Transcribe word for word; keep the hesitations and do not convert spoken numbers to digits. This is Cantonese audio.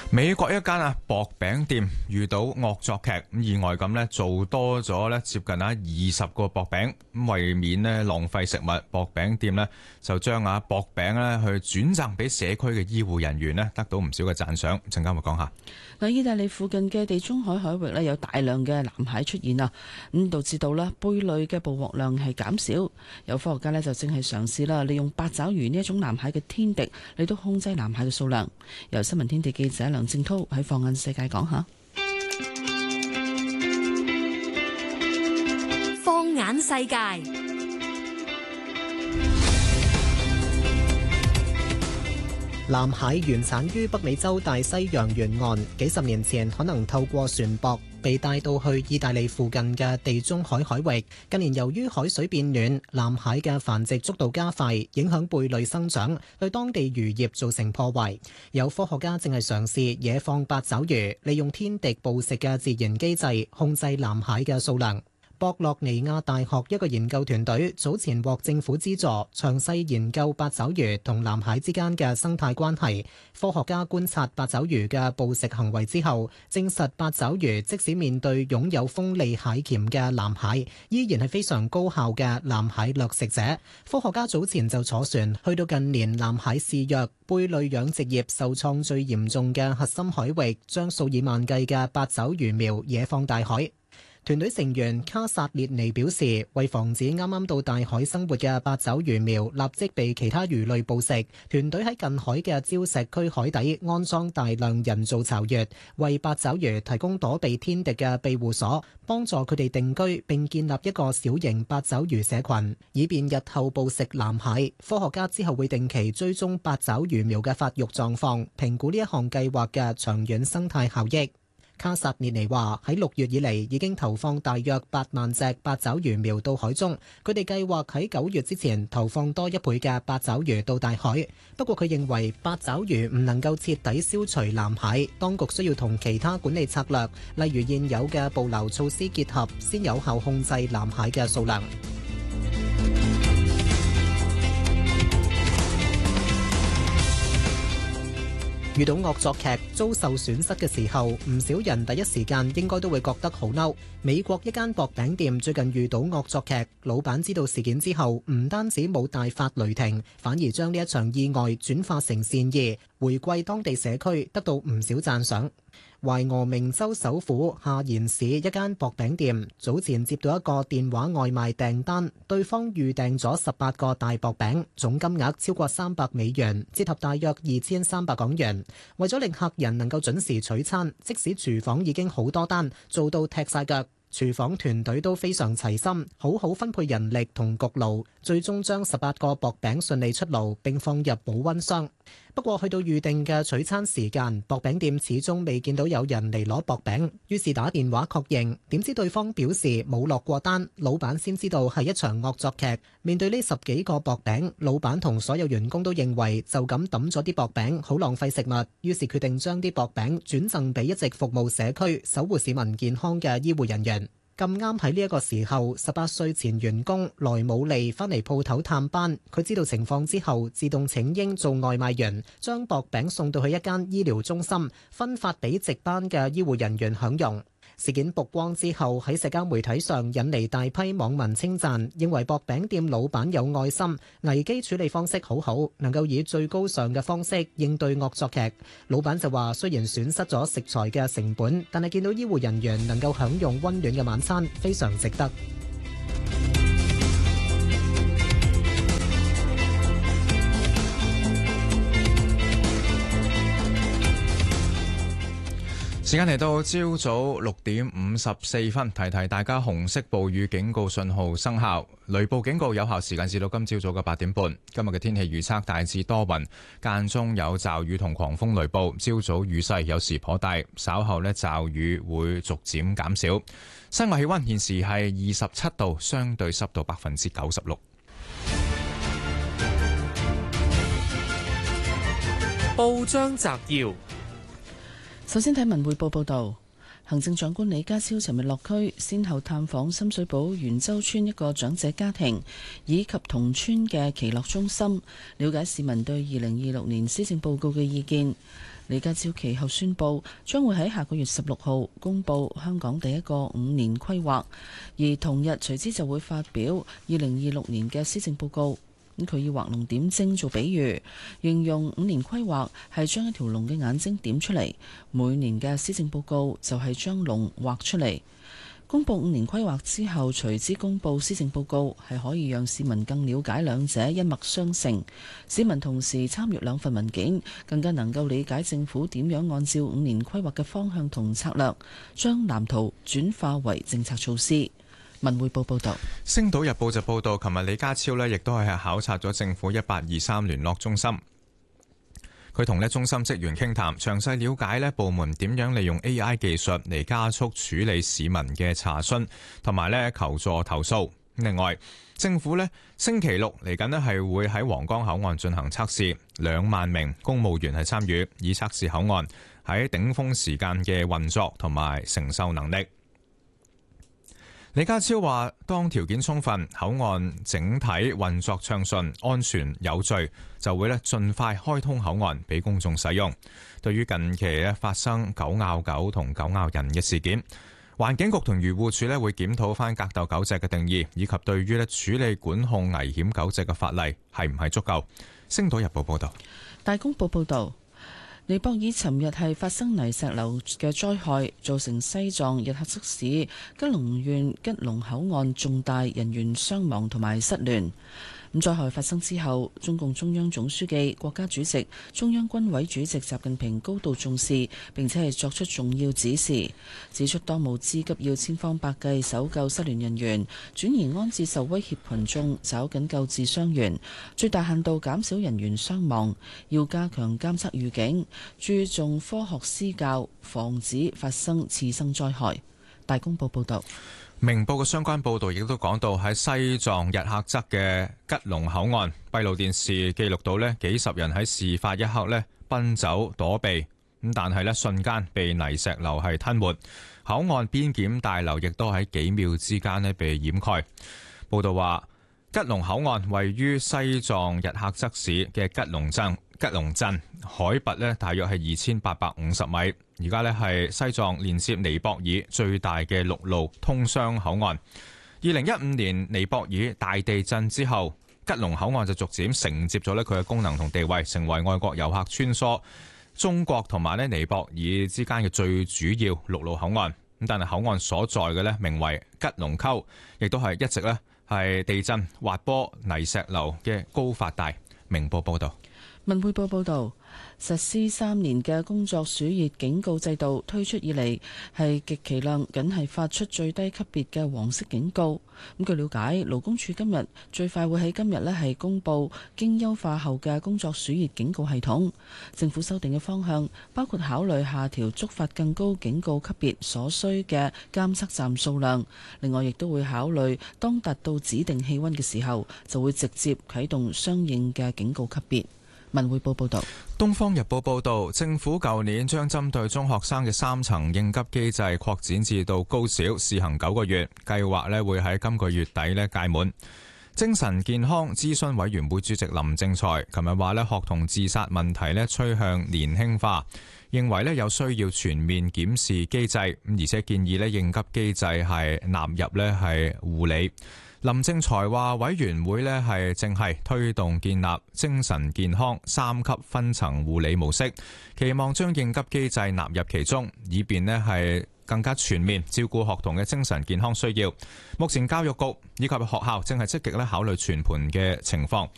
美國一間啊薄餅店遇到惡作劇，咁意外咁咧做多咗咧接近啊二十個薄餅，咁為免咧浪費食物，薄餅店咧就將啊薄餅咧去轉贈俾社區嘅醫護人員咧，得到唔少嘅讚賞。陣間會講下。 嗱，意大利附近嘅地中海海域咧有大量嘅藍蟹出現啊，咁導致到咧貝類嘅捕獲量係減少。有科學家咧就正係嘗試啦，利用八爪魚呢一種藍蟹嘅天敵嚟到控制藍蟹嘅數量。由新聞天地記者梁正濤喺放眼世界講下。 放眼世界。 藍蟹原產於北美洲大西洋沿岸，幾十年前可能透過船舶被帶到去意大利附近嘅地中海海域。近年由於海水變暖，藍蟹嘅繁殖速度加快，影響貝類生長，對當地漁業造成破壞。有科學家正係嘗試野放八爪魚，利用天敵捕食嘅自然機制控制藍蟹嘅數量。博洛尼亞大學一個研究團隊早前獲政府資助，詳細研究八爪魚同藍蟹之間嘅生態關係。科學家觀察八爪魚嘅捕食行為之後，證實八爪魚即使面對擁有鋒利蟹鉗嘅藍蟹，依然係非常高效嘅藍蟹掠食者。科學家早前就坐船去到近年藍蟹肆虐、貝類養殖業受創最嚴重嘅核心海域，將數以萬計嘅八爪魚苗野放大海。團隊成員卡薩列尼表示，為防止啱啱到大海生活嘅八爪魚苗立即被其他魚類捕食，團隊喺近海嘅礁石區海底安裝大量人造巢穴，為八爪魚提供躲避天敵嘅庇護所，幫助佢哋定居並建立一個小型八爪魚社群，以便日後捕食藍蟹。科學家之後會定期追蹤八爪魚苗嘅發育狀況，評估呢一項計劃嘅長遠生態效益。卡薩列尼話：喺六月以嚟已經投放大約八萬隻八爪魚苗到海中，佢哋計劃喺九月之前投放多一倍嘅八爪魚到大海。不過佢認為八爪魚唔能夠徹底消除藍蟹，當局需要同其他管理策略，例如現有嘅捕撈措施結合，先有效控制藍蟹嘅數量。遇到惡作劇遭受損失嘅時候，唔少人第一時間應該都會覺得好嬲。美國一間薄餅店最近遇到惡作劇，老闆知道事件之後，唔單止冇大發雷霆，反而將呢一場意外轉化成善意，回饋當地社區，得到唔少讚賞。懷俄明州首府夏延市一間薄餅店早前接到一個電話外賣訂單，對方預訂咗十八個大薄餅，總金額超過三百美元，折合大約二千三百港元。為咗令客人能夠準時取餐，即使廚房已經好多單，做到踢晒腳，廚房團隊都非常齊心，好好分配人力同焗爐，最終將十八個薄餅順利出爐並放入保溫箱。不過去到預定嘅取餐時間，薄餅店始終未見到有人嚟攞薄餅，於是打電話確認，點知對方表示冇落過單，老闆先知道係一場惡作劇。面對呢十幾個薄餅，老闆同所有員工都認為就咁抌咗啲薄餅好浪費食物，於是決定將啲薄餅轉贈俾一直服務社區、守護市民健康嘅醫護人員。咁啱喺呢一個時候，十八歲前員工萊姆利返嚟鋪頭探班，佢知道情況之後，自動請纓做外賣員，將薄餅送到去一間醫療中心，分發俾值班嘅醫護人員享用。事件曝光之後，喺社交媒體上引嚟大批網民稱讚，認為薄餅店老闆有愛心，危機處理方式好好，能夠以最高尚嘅方式應對惡作劇。老闆就話，雖然損失咗食材嘅成本，但係見到醫護人員能夠享用溫暖嘅晚餐，非常值得。 時間嚟到朝早六點五十四分，提提大家紅色暴雨警告信號生效，雷暴警告有效時間至到今朝早嘅八點半。今日嘅天氣預測大致多雲，間中有驟雨同狂風雷暴，朝早雨勢有時頗大，稍後呢驟雨會逐漸減少。室外氣溫現時係二十七度，相對濕度百分之九十六。 報章摘要。 首先睇文匯報報道， 行政長官李家超尋日落區，先後探訪深水埗元洲村一個長者家庭，以及同村嘅耆樂中心，了解市民對二零二六年施政報告嘅意見。李家超其後宣布，將會喺下個月十六號公佈香港第一個五年規劃，而同日隨之就會發表二零二六年嘅施政報告。咁佢以畫龍點睛做比喻，形容五年規劃係將一條龍嘅眼睛點出嚟，每年嘅施政報告就係將龍畫出嚟。公佈五年規劃之後，隨之公佈施政報告，係可以讓市民更了解兩者一脈相承。市民同時參閱兩份文件，更加能夠理解政府點樣按照五年規劃嘅方向同策略，將藍圖轉化為政策措施。文匯報報道， 星島日報就報道，琴日李家超呢亦都係考察咗政府一八二三聯絡中心，佢同呢中心職員傾談，詳細了解呢部門點樣利用 A I 技術嚟加速處理市民嘅查詢同埋呢求助投訴。另外，政府呢星期六嚟緊呢係會喺皇崗口岸進行測試，兩萬名公務員係參與，以測試口岸喺頂峰時間嘅運作同埋承受能力。李家超話，當條件充分，口岸整體運作暢順、安全有序，就會咧盡快開通口岸俾公眾使用。對於近期咧發生狗咬狗同狗咬人嘅事件，環境局同漁護署咧會檢討翻格鬥狗隻嘅定義，以及對於咧處理管控危險狗隻嘅法例係唔係足夠。星島日報報道。 大公報報道。尼泊爾尋日係發生泥石流嘅災害，造成西藏日喀則市吉隆縣吉隆口岸重大人員傷亡同埋失聯。咁災害發生之後，中共中央總書記、國家主席、中央軍委主席習近平高度重視，並且係作出重要指示，指出當務之急要千方百計搜救失聯人員，轉移安置受威脅群眾，抓緊救治傷員，最大限度減少人員傷亡。要加強監測預警，注重科學施教，防止發生次生災害。大公報報道。 明報嘅相關報導亦都講到，喺西藏日喀則嘅吉隆口岸，閉路電視記錄到呢幾十人喺事發一刻呢奔走躲避，咁但係呢瞬間被泥石流係吞沒，口岸邊檢大樓亦都喺幾秒之間呢被掩蓋。報導話，吉隆口岸位於西藏日喀則市嘅吉隆鎮，吉隆鎮海拔呢大約係二千八百五十米。而家呢係西藏連接尼泊爾最大嘅陸路通商口岸。二零一五年尼泊爾大地震之後，吉隆口岸就逐漸承接咗呢佢嘅功能同地位，成為外國遊客穿梭中國同埋呢尼泊爾之間嘅最主要陸路口岸。咁但係口岸所在嘅呢名為吉隆溝，亦都係一直呢係地震、滑坡、泥石流嘅高發帶。明報報道。 文匯報報道，實施三年嘅工作暑熱警告制度推出以嚟，係極其量僅係發出最低級別嘅黃色警告。咁據了解，勞工處今日最快會喺今日呢係公佈經優化後嘅工作暑熱警告系統。政府修訂嘅方向包括考慮下調觸發更高警告級別所需嘅監測站數量，另外亦都會考慮當達到指定氣溫嘅時候，就會直接啟動相應嘅警告級別。文匯報報道。 東方日報報道，政府舊年將針對中學生嘅三層應急機制擴展至到高小，試行九個月，計劃咧會喺今個月底咧屆滿。精神健康諮詢委員會主席林正財琴日話咧，學童自殺問題咧趨向年輕化，認為咧有需要全面檢視機制，而且建議咧應急機制係納入咧係護理。林正財話，委員會呢係正係推動建立精神健康三級分層護理模式，期望將應急機制納入其中，以便呢係更加全面照顧學童嘅精神健康需要。目前教育局以及學校正係積極咧考慮全盤嘅情況，